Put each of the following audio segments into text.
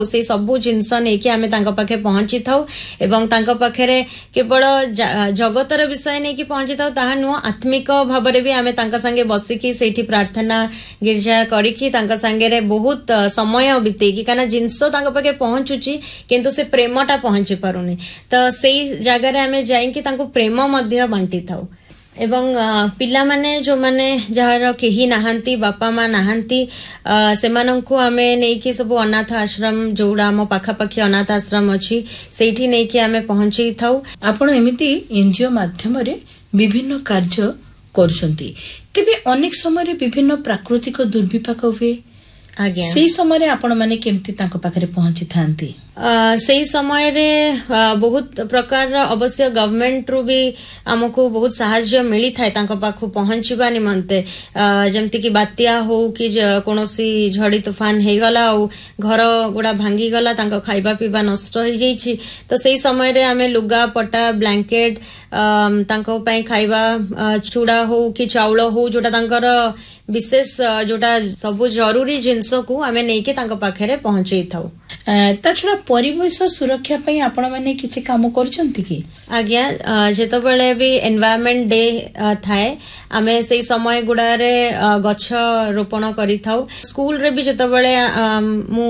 से सबू जिनस नहीं आम पाखे पहुंची था एवं पाखे केवल जगतर विषय नहीं पहुंची था ताहा नुह आत्मिक भाव भी आम संगे बसिकी से प्रार्थना गिर्जा करी बहुत समय बीतेकी कहीं जिनस पाखे पहुंचुची किंतु से प्रेमटा पहुंची पारुनी तो से जगार आम जाइकी प्रेम बांटी था एवं पिला माने जो माने जहार केही नाहंती बापा माँ नाहंती सेमानंकु आमे नेकी सब अनाथ आश्रम जोड़ा आम पाखापाखी अनाथ आश्रम अच्छी सेठी नेकी आमे पहुंची थाउ। आपण एमिति एनजीओ माध्यम रे विभिन्न कार्य करूछंती तेबे अनेक समय विभिन्न प्राकृतिक दुर्विपाक हुए से समय आपण माने केमती तांको पाखरे पहुंची थांती से समय रे बहुत प्रकार अवश्य गवर्नमेंट रु भी हमको बहुत सहायता मिली थाए तांको पाखु पहुंचीबा निमंते जेमति कि बात्या हो कि कोनोसी झड़ी तूफान हे गला और घर गुडा भांगी गला तांको खाइबा पीबा नष्ट हो जाईची तो सेही समय रे हमें लुगा पटा ब्लैंकेट तांको पई खाइबा चूड़ा हो कि चाउल हो जोटा तांकर विशेष जोटा सब जरूरी जिनस को आमे नेके तांको पाखरे पहुंचई थाउ। ता छड़ा परिवेश सुरक्षा पई आपण माने किछि काम करछंती कि आज्ञा जेतबेले भी एनवायरनमेंट डे थाए आमे सेही समय गुडारे गछ रोपण करि थाउ। स्कूल रे भी जेतबेले मु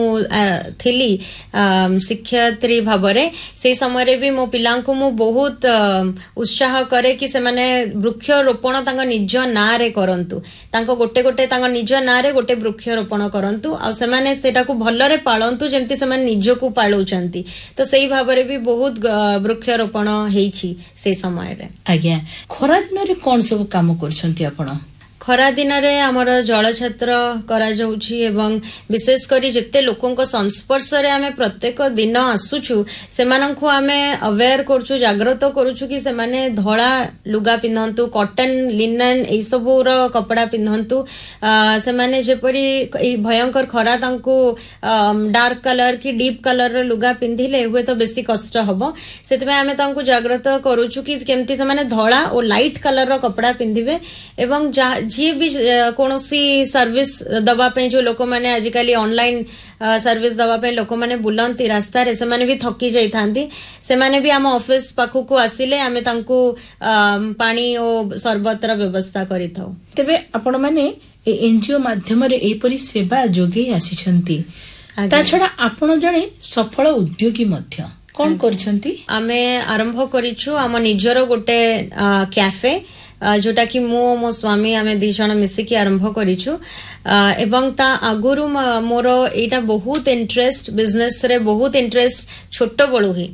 थिली शिक्षयित्री भाबरे सेही समय रे भी मो पिलांको मु बहुत उत्साह करे कि से माने वृक्ष रोपण तांको निज ना रे करंतु तांको गोटे गोटे तांको निज ना रे गोटे वृक्ष रोपण करंतु आ से माने सेटा को भलरे पाळंतु जेमति से माने निजको पाळुचंती तो सेही भाबरे भी बहुत वृक्ष रोपण हेछि से समय रे। आज्ञा खरा दिन रे कोन सब काम करछंती आपण खरा दिन रे हमर जल छत्र करा जाउछि एवं विशेष करी जत्ते लोकंक संस्पर्श रे आमे प्रत्येक दिन आसुछु सेमानंकु आमे अवेयर करछु जागृत करछु कि से माने धळा लुगा पिन्हंतु कॉटन लिनन ए सबुर कपड़ा पिन्हंतु से माने जेपरी ए भयंकर खरा तांको डार्क कलर की डीप कलर रो लुगा पिन्धिले हुए तो बेसी कष्ट हबो सेतबे आमे तांको जागृत करछु कि केमती से माने धळा और लाइट कलर रो कपड़ा पिन्धिबे एवं जी भी कोनोसी सर्विस दबा पे जो लोक माने आजिकली ऑनलाइन सर्विस दबा पे लोक माने बुलंती रास्ता रे से माने भी थकी जाई थांती से माने भी हम ऑफिस पाखु को आसिले आमे तांको पानी और सरबत रा व्यवस्था करि थाउ। तबे आपण माने एनजीओ माध्यम रे एपरी सेवा जोगे आसीछंती ता छडा आपण जणे सफल उद्योगी मध्य कोन करछंती आमे आरंभ करिछु हम निजरो गोटे कैफे जोटा कि मो स्वामी आमे दी जण मिसिकी आरंभ करिछु एवं ता आगुरु मोर एटा बहुत इंटरेस्ट बिजनेस रे बहुत इंटरेस्ट छोट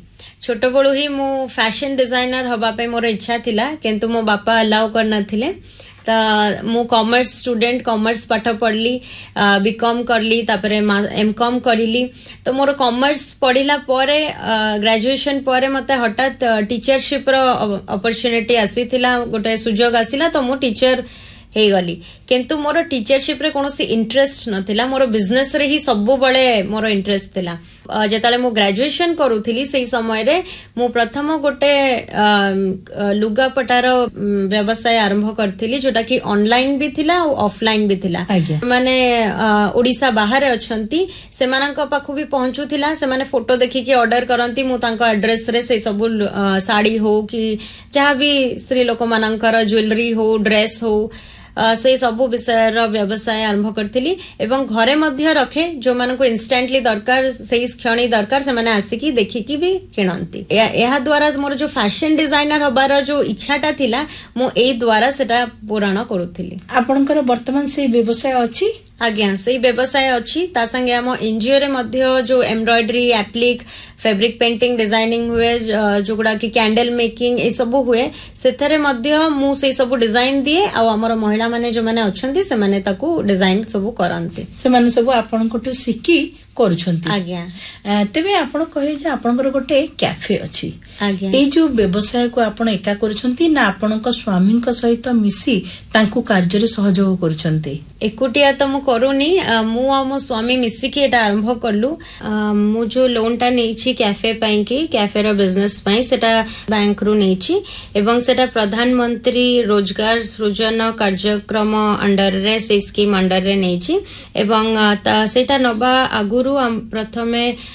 बळु ही मु फैशन डिजाइनर हबा पे मोर इच्छा थिला किंतु मो बापा अलाउ करना थिले ता मु कॉमर्स स्टूडेंट कॉमर्स पाठ पढ़ली बीकॉम करली तापरे एमकॉम करिली तो मोर कॉमर्स पढ़िला परे ग्रेजुएशन परे मते हठात टीचरशिप रो अपॉर्चुनिटी आसीथिला गोटे सुजोग आसीला तो मु टीचर हे गली किंतु मोर टीचरशिप रे कोनोसी इंटरेस्ट नथिला मोर बिजनेस रे ही सबु बळे मोर इंटरेस्ट थिला जेताले मु ग्रेजुएशन करूथिली सेही समय रे मु प्रथम गोटे लुगापटार व्यवसाय आरंभ करथिली जोटा कि ऑनलाइन भी थिला और ऑफलाइन भी थिला माने ओडिसा बाहर अछंती सेमानक पाखु भी पहुंचुथिला से माने फोटो देखि के ऑर्डर करंती मु तांको एड्रेस रे से सब साड़ी हो कि जहाँ भी स्त्री लोक मानकर ज्वेलरी हो ड्रेस हो से सबु विषय व्यवसाय आरंभ करथिली एवं घरे मध्य रखे जो मानको इंस्टेंटली दरकार सेही क्षणी दरकार से माने आसिकी देखिकी भी किणंती एहा द्वारा मोर जो फैशन डिजाइनर हबार जो इच्छाटा थिला मु एई द्वारा सेटा पूर्ण करूथिली। आपनकर वर्तमान से व्यवसाय अछि आज्ञा से व्यवसाय अच्छी ता संगे आम एनजीओ रे मध्य जो embroidery applique fabric painting designing हुए जो गुडा की कैंडल मेकिंग ए सब हुए सेथरे मध्य मु से सब डिजाइन दिए आ हमर महिला माने जो माने अछंती से माने ताकू डिजाइन सब करंती से माने सब आपन कोटू सिकी करूछंती। आज्ञा तेबे आपण कहले जे आपनकर गोटे कैफे अछि आज्ञा ए जो व्यवसाय को आपण एका करूछंती ना आपनक स्वामी का सहित मिसी तांकू कार्य रे सहयोग करूछंती एकुटिया तो मु करूनी मु आ मो स्वामी मिसिकी एटा आरंभ करलु मु जो लोन टा नेछि कैफे पई की कैफे रो बिजनेस पई सेटा बैंक रु नेछि एवं सेटा प्रधानमंत्री रोजगार सृजन कार्यक्रम अंडर रे से स्कीम अंडर रे नेछि एवं सेटा नबा आगुरु प्रथमे